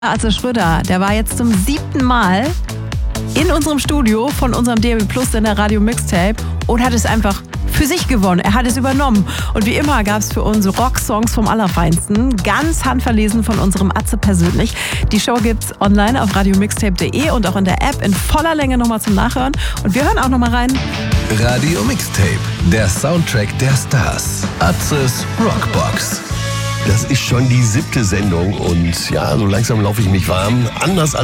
Atze Schröder, der war jetzt zum 7. Mal in unserem Studio von unserem DAB Plus in der Radio Mixtape und hat es einfach für sich gewonnen. Er hat es übernommen. Und wie immer gab es für uns Rocksongs vom Allerfeinsten, ganz handverlesen von unserem Atze persönlich. Die Show gibt's online auf radiomixtape.de und auch in der App in voller Länge nochmal zum Nachhören. Und wir hören auch nochmal rein. Radio Mixtape, der Soundtrack der Stars. Atzes Rockbox. Das ist schon die 7. Sendung und ja, so langsam laufe ich mich warm. Anders als